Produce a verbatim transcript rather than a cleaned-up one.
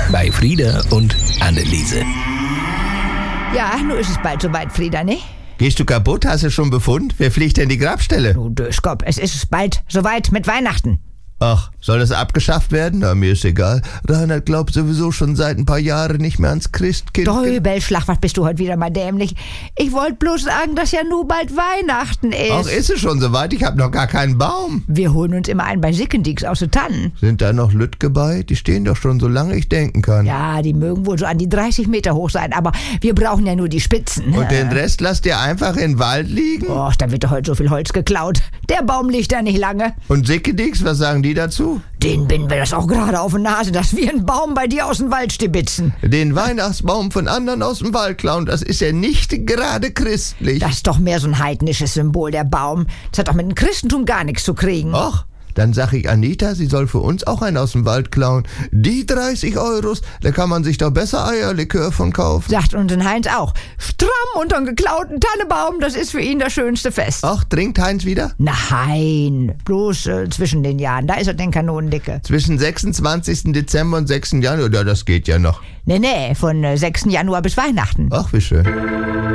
bei Frieda und Anneliese. Ja, nun ist es bald soweit, Frieda, ne? Gehst du kaputt? Hast du schon Befund? Wer fliegt denn die Grabstelle? Du Döschkopf, es ist bald soweit mit Weihnachten. Ach, soll das abgeschafft werden? Na, mir ist egal. Reinhard glaubt sowieso schon seit ein paar Jahren nicht mehr ans Christkind. Däubelschlag, was bist du heute wieder mal dämlich? Ich wollte bloß sagen, dass ja nun bald Weihnachten ist. Ach, ist es schon soweit? Ich habe noch gar keinen Baum. Wir holen uns immer einen bei Sickendix aus den Tannen. Sind da noch Lütge bei? Die stehen doch schon so lange ich denken kann. Ja, die mögen wohl so an die dreißig Meter hoch sein, aber wir brauchen ja nur die Spitzen. Und den Rest lasst ihr einfach in den Wald liegen? Och, da wird doch heute so viel Holz geklaut. Der Baum liegt da nicht lange. Und Sickendix, was sagen die dazu? Den binden wir das auch gerade auf die Nase, dass wir einen Baum bei dir aus dem Wald stibitzen. Den Weihnachtsbaum von anderen aus dem Wald klauen, das ist ja nicht gerade christlich. Das ist doch mehr so ein heidnisches Symbol, der Baum. Das hat doch mit dem Christentum gar nichts zu kriegen. Ach, dann sag ich Anita, sie soll für uns auch einen aus dem Wald klauen. Die dreißig Euros, da kann man sich doch besser Eierlikör von kaufen. Sagt unseren Heinz auch. Stramm unter einen geklauten Tannebaum, das ist für ihn das schönste Fest. Ach, trinkt Heinz wieder? Nein, bloß äh, zwischen den Jahren, da ist er denn kanonendicke. Zwischen sechsundzwanzigsten Dezember und sechsten Januar, ja, das geht ja noch. Nee, nee, von äh, sechsten Januar bis Weihnachten. Ach, wie schön.